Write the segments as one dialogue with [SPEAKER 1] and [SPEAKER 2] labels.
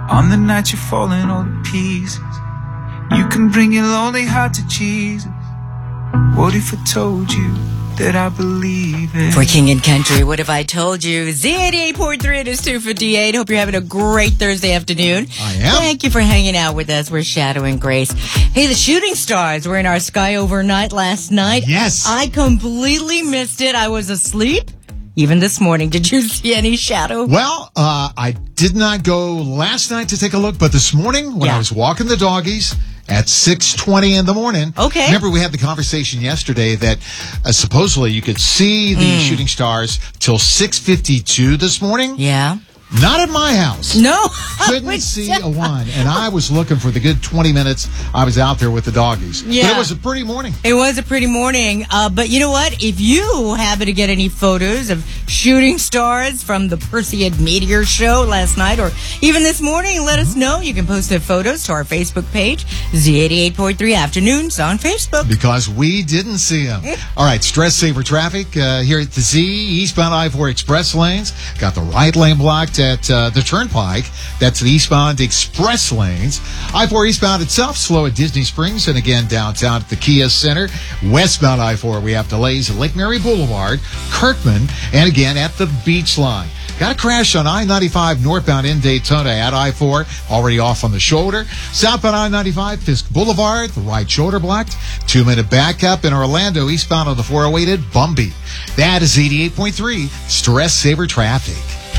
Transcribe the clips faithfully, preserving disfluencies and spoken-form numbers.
[SPEAKER 1] On the night you're falling all to pieces, you can bring your lonely heart to Jesus. What if I told you that I believe it?
[SPEAKER 2] For King and Country, what if I told you? Z eighty-eight point three, it is two fifty-eight. Hope you're having a great Thursday afternoon.
[SPEAKER 3] I am.
[SPEAKER 2] Thank you for hanging out with us. We're Shadow and Grace. Hey, the Shooting Stars were in our sky overnight last night.
[SPEAKER 3] Yes.
[SPEAKER 2] I completely missed it. I was asleep. Even this morning, did you see any Shadow?
[SPEAKER 3] Well, uh, I did not go last night to take a look, but this morning when
[SPEAKER 2] Yeah.
[SPEAKER 3] I was walking the doggies at six twenty in the morning.
[SPEAKER 2] Okay.
[SPEAKER 3] Remember, we had the conversation yesterday that uh, supposedly you could see the
[SPEAKER 2] Mm.
[SPEAKER 3] shooting stars till six fifty-two this morning.
[SPEAKER 2] Yeah.
[SPEAKER 3] Not at my house.
[SPEAKER 2] No.
[SPEAKER 3] Couldn't see a one. And I was looking for the good twenty minutes I was out there with the doggies.
[SPEAKER 2] Yeah.
[SPEAKER 3] But it was a pretty morning.
[SPEAKER 2] It was a pretty morning. Uh, but you know what? If you happen to get any photos of shooting stars from the Perseid Meteor Show last night or even this morning, let us know. You can post the photos to our Facebook page, Z eighty-eight point three Afternoons on Facebook.
[SPEAKER 3] Because we didn't see them. All right, stress saver traffic uh, here at the Z, eastbound I four express lanes. Got the right lane blocked at uh, the Turnpike. That's the eastbound express lanes. I four eastbound itself, slow at Disney Springs, and again downtown at the Kia Center. Westbound I four, we have delays at Lake Mary Boulevard, Kirkman, and again at the Beach Line. Got a crash on I ninety-five northbound in Daytona at I four, already off on the shoulder. Southbound I ninety-five, Fisk Boulevard, the right shoulder blocked. Two-minute backup in Orlando, eastbound on the four oh eight at Bumby. That is eighty-eight point three Stress Saver Traffic.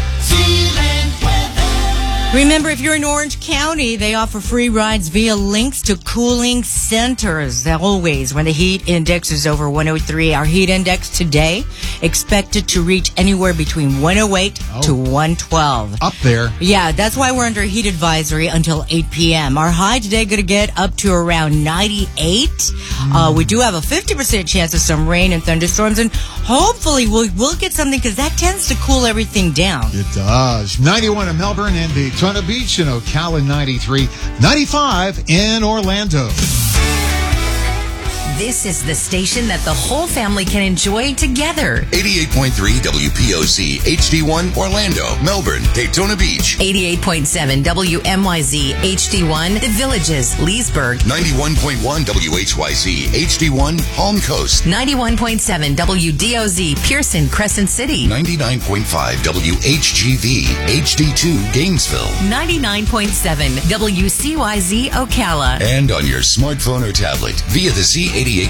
[SPEAKER 2] Remember, if you're in Orange County, they offer free rides via links to cooling centers. Always, when the heat index is over one oh three, our heat index today expected to reach anywhere between one oh eight
[SPEAKER 3] Oh.
[SPEAKER 2] to one twelve.
[SPEAKER 3] Up there.
[SPEAKER 2] Yeah, that's why we're under a heat advisory until eight p.m. Our high today going to get up to around ninety-eight.
[SPEAKER 3] Mm.
[SPEAKER 2] Uh, we do have a fifty percent chance of some rain and thunderstorms, and hopefully we'll, we'll get something because that tends to cool everything down.
[SPEAKER 3] It does. ninety-one in Melbourne and Daytona Beach, and Ocala ninety-three. ninety-five in Orlando.
[SPEAKER 4] This is the station that the whole family can enjoy together.
[SPEAKER 5] eighty-eight point three W P O Z H D one Orlando, Melbourne, Daytona Beach.
[SPEAKER 4] eighty-eight point seven W M Y Z H D one The Villages, Leesburg.
[SPEAKER 5] ninety-one point one W H Y Z H D one Palm Coast.
[SPEAKER 4] ninety-one point seven W D O Z Pearson, Crescent City.
[SPEAKER 5] ninety-nine point five W H G V H D two Gainesville.
[SPEAKER 4] ninety-nine point seven W C Y Z Ocala.
[SPEAKER 5] And on your smartphone or tablet via the Z